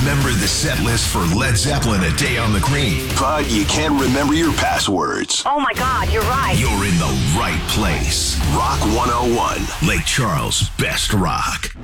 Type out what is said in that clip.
remember the set list for Led Zeppelin A Day on the Green, but you can't remember your passwords. Oh my God, you're right. You're in the right place. Rock 101. Lake Charles' best rock.